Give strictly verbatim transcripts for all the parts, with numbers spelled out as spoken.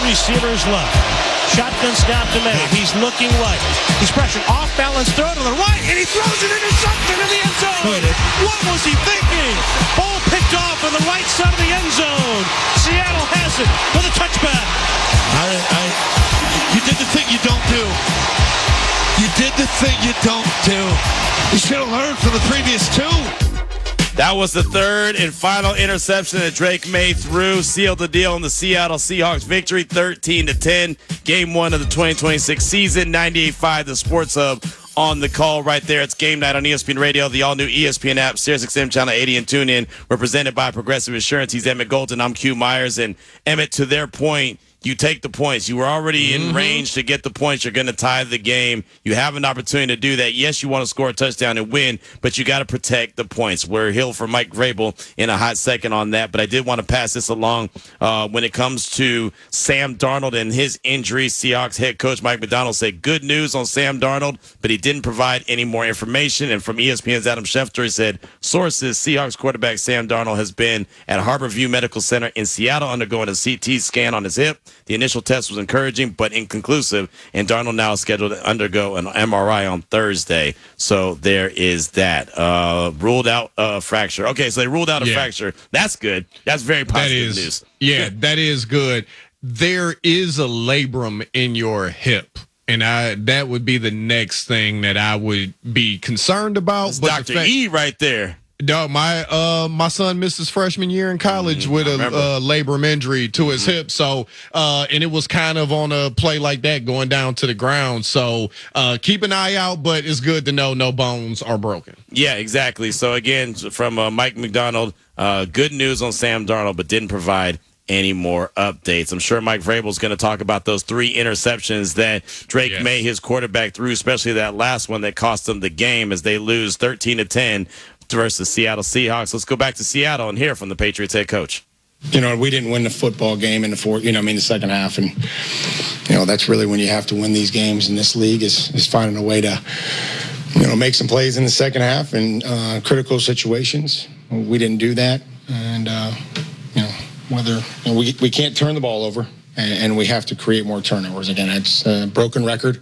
receivers left. Shotgun snap to May. He's looking right. He's pressured. Off balance throw to the right, and he throws an interception in the end zone. What was he thinking? Ball picked off on the right side of the end zone. Seattle has it with a touchback. I, I, you did the thing you don't do. You did the thing you don't do. You should have learned from the previous two. That was the third and final interception that Drake May threw, sealed the deal in the Seattle Seahawks victory, thirteen to ten. Game one of the twenty twenty-six season, ninety-eight point five, the Sports Hub on the call right there. It's Game Night on E S P N Radio, the all-new E S P N app, Sirius X M Channel eighty, and TuneIn. We're presented by Progressive Insurance. He's Emmett Golden. I'm Q Myers. And Emmett, to their point, you take the points. You were already in mm-hmm. range to get the points. You're going to tie the game. You have an opportunity to do that. Yes, you want to score a touchdown and win, but you got to protect the points. We're here for Mike Vrabel in a hot second on that, but I did want to pass this along uh, when it comes to Sam Darnold and his injury. Seahawks head coach Mike Macdonald said good news on Sam Darnold, but he didn't provide any more information. And from E S P N's Adam Schefter, he said, sources, Seahawks quarterback Sam Darnold has been at Harborview Medical Center in Seattle undergoing a C T scan on his hip. The initial test was encouraging but inconclusive, and Darnold now is scheduled to undergo an M R I on Thursday. So there is that. Uh, ruled out a fracture. Okay, so they ruled out a yeah. fracture. That's good. That's very positive that is, news. Yeah, that is good. There is a labrum in your hip, and I that would be the next thing that I would be concerned about. That's but Doctor fact, E right there. No, my uh, my son missed his freshman year in college mm, with a uh, labrum injury to his mm-hmm. hip. So, uh, and it was kind of on a play like that going down to the ground. So, uh, keep an eye out, but it's good to know no bones are broken. Yeah, exactly. So, again, from uh, Mike Macdonald, uh, good news on Sam Darnold, but didn't provide any more updates. I'm sure Mike Vrabel is going to talk about those three interceptions that Drake yes. May, his quarterback, threw, especially that last one that cost them the game as they lose thirteen to ten versus Seattle Seahawks. Let's go back to Seattle and hear from the Patriots head coach. You know, we didn't win the football game in the fourth, you know, I mean, the second half. And, you know, that's really when you have to win these games in this league is, is finding a way to, you know, make some plays in the second half in uh, critical situations. We didn't do that. And, uh, you know, whether you know, we, we can't turn the ball over and, and we have to create more turnovers. Again, it's a broken record.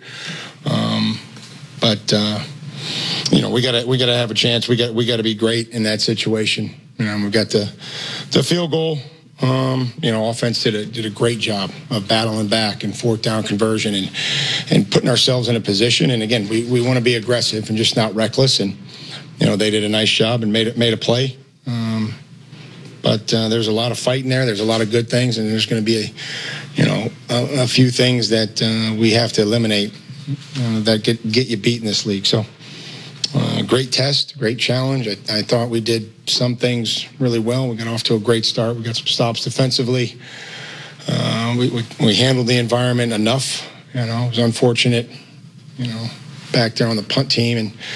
Um, but, uh, you know, we gotta we gotta have a chance. We got we gotta be great in that situation. You know, we got the the field goal. Um, you know, offense did a did a great job of battling back and fourth down conversion and and putting ourselves in a position. And again, we, we want to be aggressive and just not reckless. And you know, they did a nice job and made it made a play. Um, but uh, there's a lot of fight in there. There's a lot of good things, and there's going to be a you know a, a few things that uh, we have to eliminate uh, that get get you beat in this league. So. Uh, great test, great challenge. I, I thought we did some things really well. We got off to a great start. We got some stops defensively. Uh, we, we we handled the environment enough. You know, it was unfortunate. You know, back there on the punt team and